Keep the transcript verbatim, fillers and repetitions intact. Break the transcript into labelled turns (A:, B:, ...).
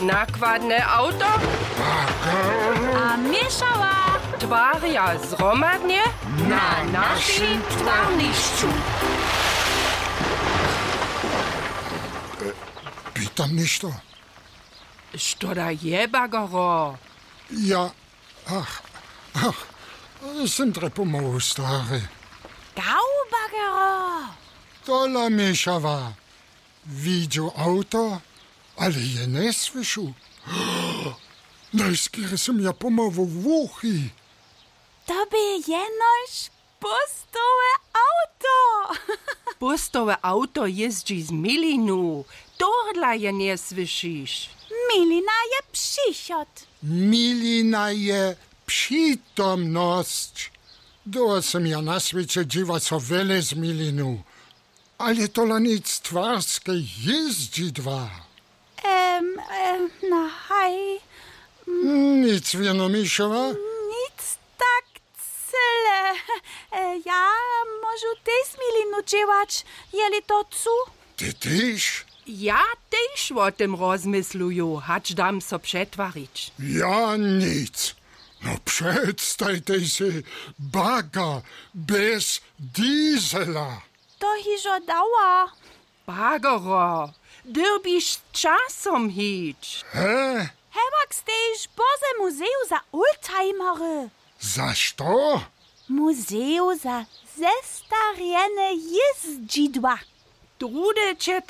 A: Nakładne auto?
B: A mieszała
A: Twarja zromadnie na naszym twarniszczu.
C: Pitam ništo.
A: Što da je, bagaro?
C: Ja, ach, ach, sem trepomov stary.
B: Gaubagero.
C: Tola mieszała. Widział auto, ale je nie słyszał. Najskiery sem ja pomału w uchi.
B: To by jenoś pustowe auto.
A: Pustowe auto jeździ z Milinu. Tohle je nie słyszysz.
B: Milina je przyszot.
C: Milina je przytomność. Do sem ja na świecie dziwa co wiele z Milinu. Ale tola nic twarskie jeździ dwa.
B: Em, em, na haj.
C: Nic wienomišova?
B: Nic tak cyle. E, ja możu też Milinu dziewać, jeli to cu?
C: Ty tyś?
A: Ja też o tym rozmysluju, hacz dam so przetwarić.
C: Ja nic. No przedstajte się baga bez diesela.
B: To hižo dała.
A: Bagaro, dyrbiš s časom hič.
C: Hä?
B: Hebak stejš boze muzeu za oldtimery.
C: Za što?
B: Muzeu za zestarjene jeździdła.
A: Trude cię